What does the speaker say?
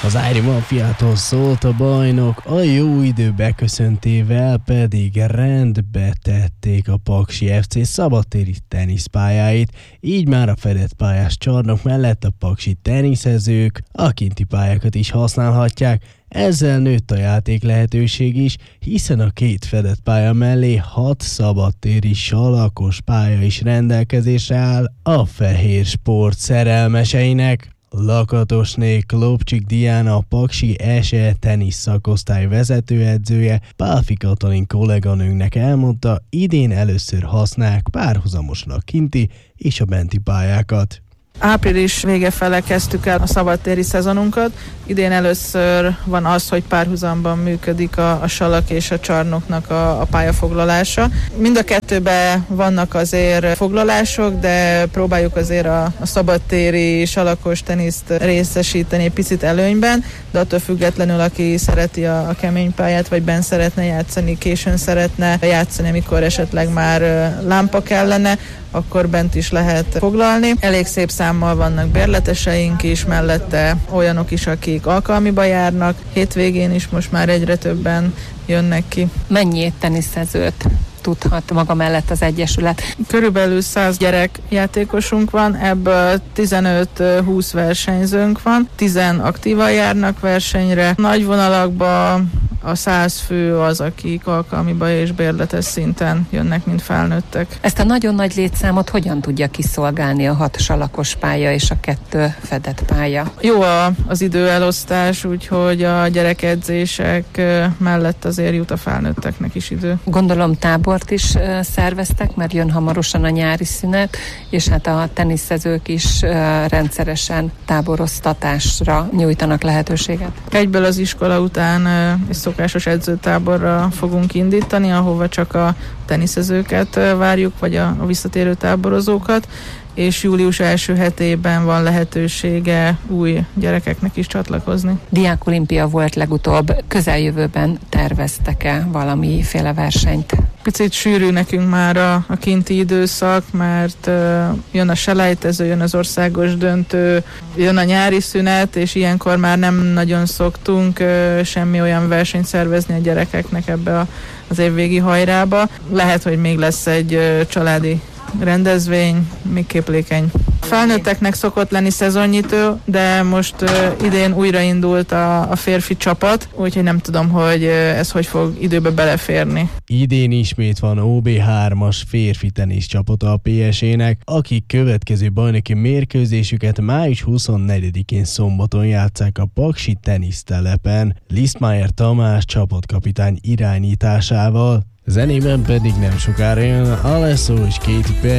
Az Ári Mafiától szólt a bajnok, a jó idő beköszöntével pedig rendbe tették a Paksi FC szabadtéri teniszpályáit, így már a fedett pályás csarnok mellett a paksi teniszezők a kinti pályákat is használhatják. Ezzel nőtt a játék lehetőség is, hiszen a két fedett pálya mellé 6 szabadtéri salakos pálya is rendelkezésre áll a fehér sport szerelmeseinek. Lakatosné Klopcsik Diana, a Paksi SE tenisz szakosztály vezetőedzője Pálfi Katalin kolléganőnknek elmondta, idén először használják párhuzamosan a kinti és a benti pályákat. Április vége fele kezdtük el a szabadtéri szezonunkat. Idén először van az, hogy párhuzamban működik a salak és a csarnoknak a pályafoglalása. Mind a kettőben vannak azért foglalások, de próbáljuk azért a szabadtéri salakos teniszt részesíteni egy picit előnyben, de attól függetlenül, aki szereti a kemény pályát, vagy benn szeretne játszani, későn szeretne játszani, amikor esetleg már lámpa kellene, akkor bent is lehet foglalni. Elég szép számmal vannak bérleteseink is, mellette olyanok is, akik alkalmiba járnak. Hétvégén is most már egyre többen jönnek ki. Mennyi teniszezőt tudhat maga mellett az Egyesület? Körülbelül 100 gyerekjátékosunk van, ebből 15-20 versenyzőnk van, 10 aktívan járnak versenyre. Nagy vonalakban a 100 fő az, akik alkalmiba és bérletes szinten jönnek, mint felnőttek. Ezt a nagyon nagy létszámot hogyan tudja kiszolgálni a 6 salakos pálya és a 2 fedett pálya? Jó az időelosztás, úgyhogy a gyerekedzések mellett azért jut a felnőtteknek is idő. Gondolom tábort is szerveztek, mert jön hamarosan a nyári szünet, és hát a teniszezők is rendszeresen táboroztatásra nyújtanak lehetőséget. Egyből az iskola után és szokásos edzőtáborra fogunk indítani, ahova csak a teniszezőket várjuk, vagy a visszatérő táborozókat, és július első hetében van lehetősége új gyerekeknek is csatlakozni. Diákolimpia volt legutóbb, közeljövőben terveztek-e valamiféle versenyt? Picit sűrű nekünk már a kinti időszak, mert jön a selejtező, jön az országos döntő, jön a nyári szünet, és ilyenkor már nem nagyon szoktunk semmi olyan versenyt szervezni a gyerekeknek ebbe az évvégi hajrába. Lehet, hogy még lesz egy családi rendezvény, még képlékeny. Felnőtteknek szokott lenni szezonnyitó, de most idén újraindult a férfi csapat, úgyhogy nem tudom, hogy ez hogy fog időbe beleférni. Idén ismét van OB3-as férfi tenisz csapata a PSE-nek, akik következő bajnoki mérkőzésüket május 24-én szombaton játsszák a Paksi tenisztelepen, Lisztmájer Tamás csapatkapitány irányításával. Zenében pedig nem sokára jön Alesso és Katy Perry.